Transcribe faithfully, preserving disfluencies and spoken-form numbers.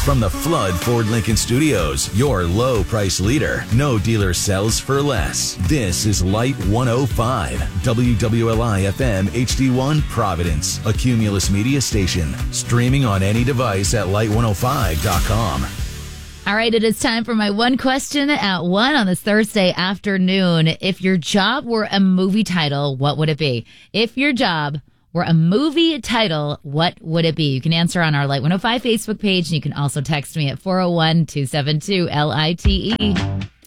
From the Flood Ford Lincoln Studios, your low price leader. No dealer sells for less. This is Light one oh five, W W L I F M H D one Providence, a Cumulus media station. Streaming on any device at light one oh five dot com. All right, it is time for my one question at one on this Thursday afternoon. If your job were a movie title, what would it be? If your job were a movie title, what would it be? You can answer on our Light one oh five Facebook page, and you can also text me at four oh one, two seven two, L I T E.